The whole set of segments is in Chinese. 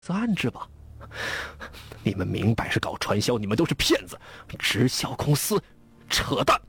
安置吧。你们明摆是搞传销，你们都是骗子，直销公司，扯淡。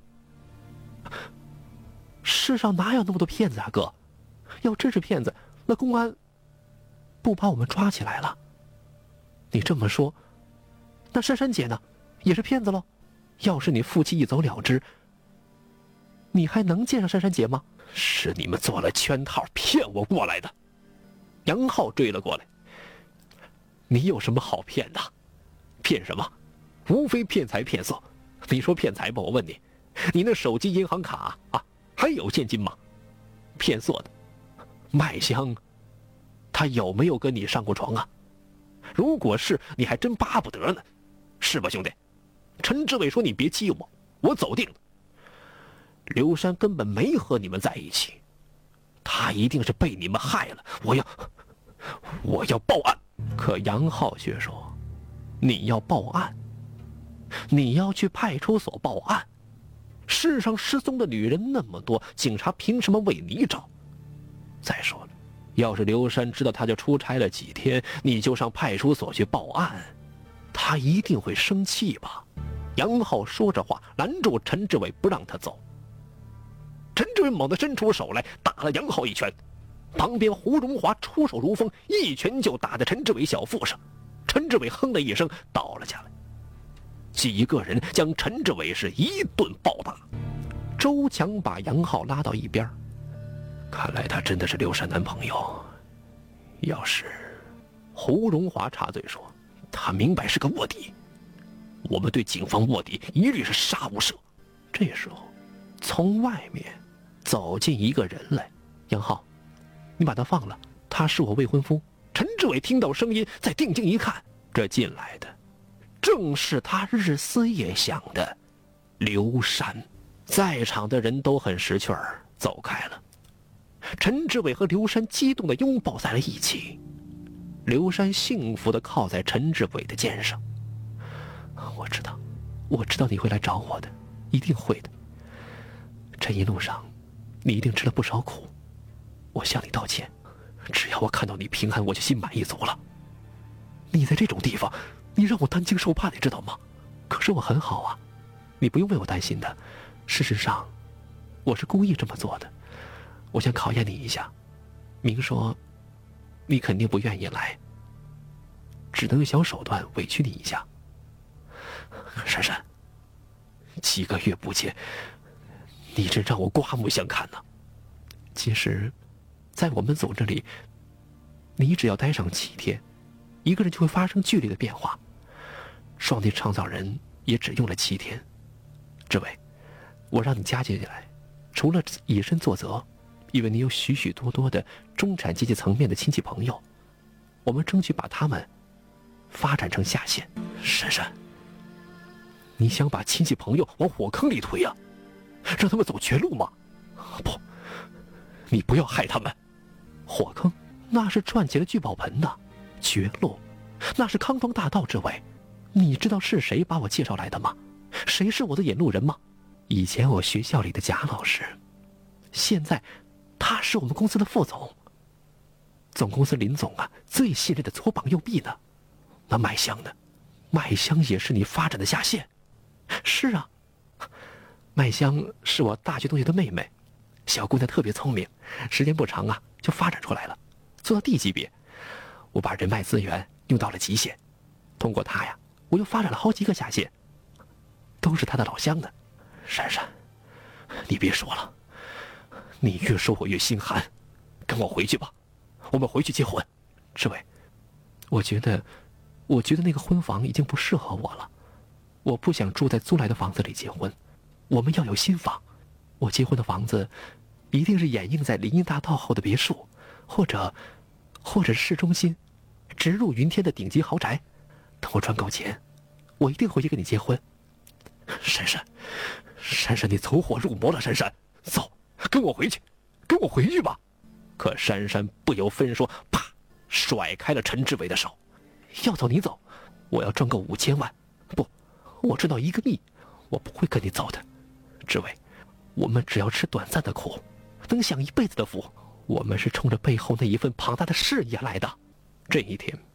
世上哪有那么多骗子啊，哥？要真是骗子，那公安不把我们抓起来了？你这么说，那珊珊姐呢？也是骗子喽？要是你负气一走了之，你还能见上珊珊姐吗？是你们做了圈套骗我过来的。杨浩追了过来。你有什么好骗的？骗什么？无非骗财骗色。你说骗财吧，我问你，你那手机银行卡啊，还有现金吗？骗色的。麦香他有没有跟你上过床啊？如果是，你还真巴不得呢，是吧兄弟？陈志伟说你别激我，我走定了。刘山根本没和你们在一起，他一定是被你们害了，我要报案。可杨浩却说，你要报案，你要去派出所报案。世上失踪的女人那么多，警察凭什么为你找？再说了，要是刘山知道他就出差了几天，你就上派出所去报案，他一定会生气吧？杨浩说着话，拦住陈志伟不让他走。陈志伟猛地伸出手来，打了杨浩一拳。旁边胡荣华出手如风，一拳就打在陈志伟小腹上。陈志伟哼了一声，倒了下来。几个人将陈志伟是一顿暴打。周强把杨浩拉到一边，看来他真的是刘山男朋友。要是胡荣华插嘴说，他明摆是个卧底，我们对警方卧底一律是杀无赦。这时候从外面走进一个人来。杨浩，你把他放了，他是我未婚夫。陈志伟听到声音，再定睛一看，这进来的正是他日思夜想的刘山。在场的人都很识趣儿，走开了。陈志伟和刘山激动地拥抱在了一起。刘山幸福地靠在陈志伟的肩上。我知道你会来找我的，一定会的。这一路上你一定吃了不少苦，我向你道歉。只要我看到你平安，我就心满意足了。你在这种地方，你让我担惊受怕，你知道吗？可是我很好啊，你不用为我担心的。事实上，我是故意这么做的，我想考验你一下。明说你肯定不愿意来，只能用小手段委屈你一下。珊珊，几个月不见，你真让我刮目相看呢。其实在我们组织里，你只要待上7天，一个人就会发生剧烈的变化。双体创造人也只用了7天。志伟，我让你加进来，除了以身作则，因为你有许许多多的中产阶级层面的亲戚朋友，我们争取把他们发展成下线。珊珊，你想把亲戚朋友往火坑里推啊？让他们走绝路吗？不，你不要害他们。火坑那是赚钱的聚宝盆呐，绝路那是康庄大道。志伟，你知道是谁把我介绍来的吗？谁是我的引路人吗？以前我学校里的贾老师，现在他是我们公司的副总。总公司林总啊，最信任的左膀右臂呢。那麦香呢？麦香也是你发展的下线。是啊，麦香是我大学同学的妹妹，小姑娘特别聪明，时间不长啊就发展出来了，做到D级别。我把人脉资源用到了极限，通过她呀，我又发展了好几个下线，都是她的老乡呢。珊珊，你别说了，你越说我越心寒。跟我回去吧，我们回去结婚。志伟，我觉得那个婚房已经不适合我了，我不想住在租来的房子里结婚，我们要有新房。我结婚的房子一定是掩映在林荫大道后的别墅，或者是市中心直入云天的顶级豪宅。等我赚够钱，我一定回去跟你结婚。珊珊，你走火入魔了。珊珊，走，跟我回去吧。可珊珊不由分说，啪，甩开了陈志伟的手。要走你走，我要赚够5000万。不，我赚到1个亿，我不会跟你走的。志伟，我们只要吃短暂的苦，能享一辈子的福。我们是冲着背后那一份庞大的事业来的。这一天